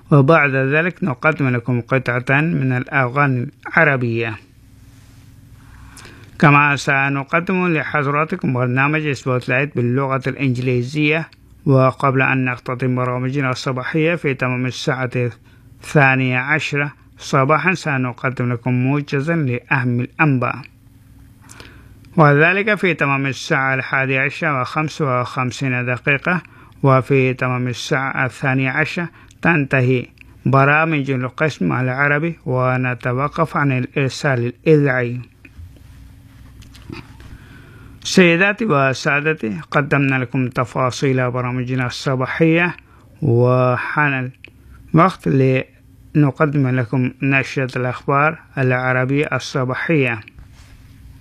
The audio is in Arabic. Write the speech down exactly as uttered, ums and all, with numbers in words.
وبعد ذلك نقدم لكم قطعة من الأغاني العربية. كما سنقدم لحضراتكم برنامج سبوت لايت باللغة الإنجليزية. وقبل أن نختتم برامجنا الصباحية في تمام الساعة الثانية عشرة صباحا سنقدم لكم موجزا لأهم الأنباء، وذلك في تمام الساعة الحادية عشرة وخمس وخمسين دقيقة. وفي تمام الساعة الثانية عشرة تنتهي برامج القسم العربي ونتوقف عن الإرسال الإذاعي. سيداتي وسادتي، قدمنا لكم تفاصيل برامجنا الصباحية، وحان الوقت لنقدم لكم نشرة الأخبار العربية الصباحية.